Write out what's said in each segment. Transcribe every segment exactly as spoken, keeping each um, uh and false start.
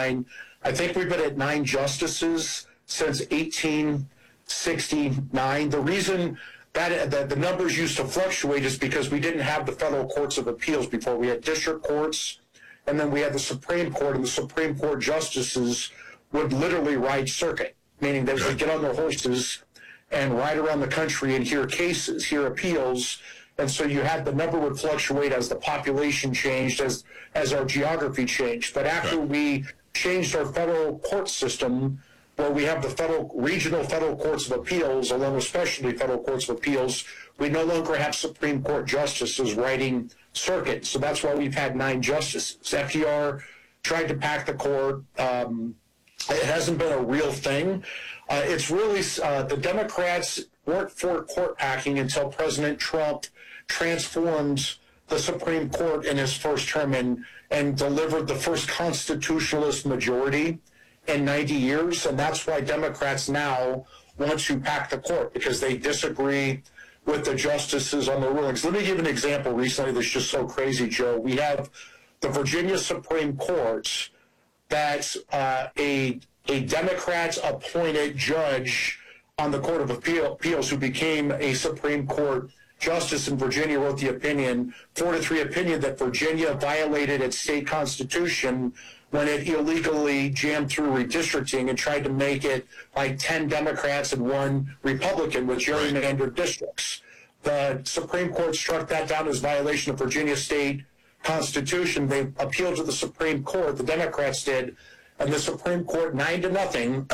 nine. I think we've been at nine justices since eighteen sixty-nine. The reason that, that the numbers used to fluctuate is because we didn't have the federal courts of appeals before. We had district courts, and then we had the Supreme Court, and the Supreme Court justices would literally ride circuit, meaning they would get on their horses and ride around the country and hear cases, hear appeals. And so you had the number would fluctuate as the population changed, as as our geography changed. But after okay. we changed our federal court system, where we have the federal regional federal courts of appeals, along with specialty federal courts of appeals, we no longer have Supreme Court justices riding circuit. So that's why we've had nine justices. F D R tried to pack the court. Um, it hasn't been a real thing. Uh, it's really uh, the Democrats weren't for court packing until President Trump transformed the Supreme Court in his first term and, and delivered the first constitutionalist majority in ninety years. And that's why Democrats now want to pack the court, because they disagree with the justices on the rulings. Let me give an example recently that's just so crazy, Joe. We have the Virginia Supreme Court that's uh, a, a Democrats-appointed judge on the Court of Appeal, Appeals who became a Supreme Court justice in Virginia, wrote the opinion, four to three opinion, that Virginia violated its state constitution when it illegally jammed through redistricting and tried to make it like ten Democrats and one Republican with gerrymandered districts. The Supreme Court struck that down as violation of Virginia state constitution. They appealed to the Supreme Court, the Democrats did, and the Supreme Court, nine to nothing,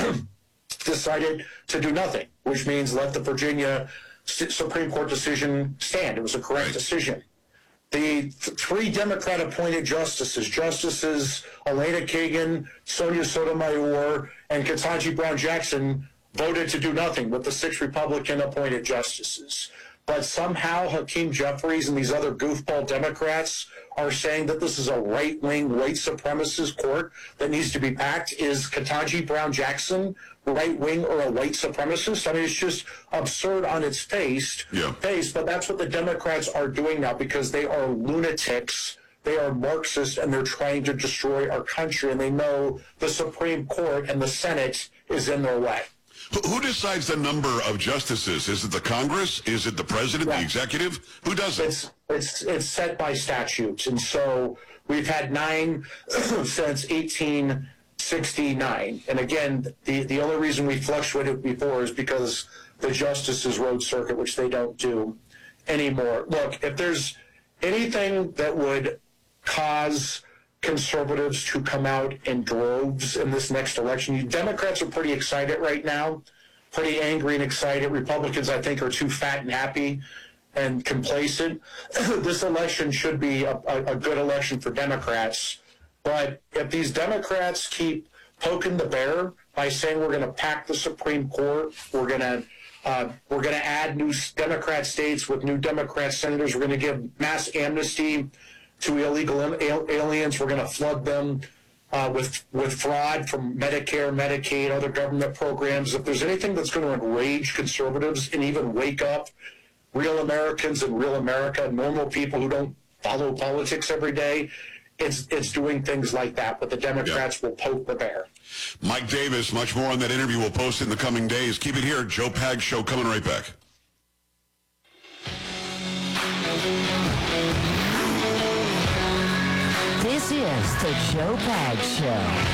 decided to do nothing, which means let the Virginia Supreme Court decision stand. It was a correct right. decision. The th- three Democrat-appointed justices, Justices Elena Kagan, Sonia Sotomayor, and Ketanji Brown Jackson, voted to do nothing with the six Republican-appointed justices. But somehow Hakeem Jeffries and these other goofball Democrats are saying that this is a right-wing, white supremacist court that needs to be packed. Is Ketanji Brown Jackson right-wing or a white supremacist? I mean, it's just absurd on its face, yeah. face, but that's what the Democrats are doing now, because they are lunatics, they are Marxists, and they're trying to destroy our country, and they know the Supreme Court and the Senate is in their way. Who decides the number of justices? Is it the Congress? Is it the president, yeah. the executive? Who does it? It's, it's, it's set by statutes, and so we've had nine since eighteen sixty-nine. And again, the, the only reason we fluctuated before is because the justices rode circuit, which they don't do anymore. Look, if there's anything that would cause conservatives to come out in droves in this next election, you Democrats are pretty excited right now, pretty angry and excited. Republicans, I think, are too fat and happy and complacent. This election should be a, a, a good election for Democrats. But if these Democrats keep poking the bear by saying we're going to pack the Supreme Court, we're going to uh, we're going to add new Democrat states with new Democrat senators, we're going to give mass amnesty to illegal aliens, we're going to flood them uh, with with fraud from Medicare, Medicaid, other government programs. If there's anything that's going to enrage conservatives and even wake up real Americans and real America, normal people who don't follow politics every day, It's it's doing things like that, but the Democrats yep. will poke the bear. Mike Davis, much more on that interview we'll post in the coming days. Keep it here. Joe Pags Show coming right back. This is the Joe Pags Show.